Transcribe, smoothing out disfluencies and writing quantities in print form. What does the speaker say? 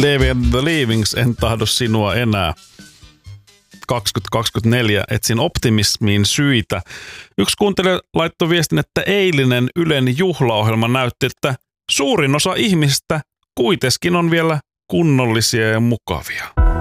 David and the Leavings, en tahdo sinua enää. 2024 etsin optimismiin syitä. Yksi kuuntelija laittoi viestin, että eilinen Ylen juhlaohjelma näytti, että suurin osa ihmisistä kuitenkin on vielä kunnollisia ja mukavia.